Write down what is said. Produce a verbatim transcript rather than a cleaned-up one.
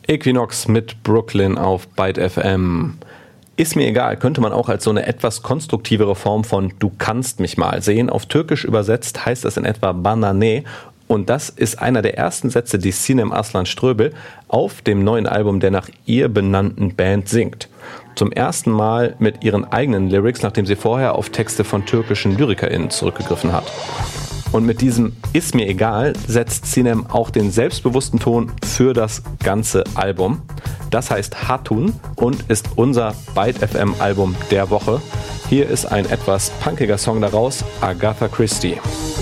Equinox mit Brooklyn auf Byte F M. Ist mir egal, könnte man auch als so eine etwas konstruktivere Form von Du kannst mich mal sehen. Auf Türkisch übersetzt heißt das in etwa Bana ne. Und das ist einer der ersten Sätze, die Sinem Aslan Ströbel auf dem neuen Album der nach ihr benannten Band singt. Zum ersten Mal mit ihren eigenen Lyrics, nachdem sie vorher auf Texte von türkischen LyrikerInnen zurückgegriffen hat. Und mit diesem Ist mir egal setzt Sinem auch den selbstbewussten Ton für das ganze Album. Das heißt Hatun und ist unser Byte F M Album der Woche. Hier ist ein etwas punkiger Song daraus, Agatha Christie.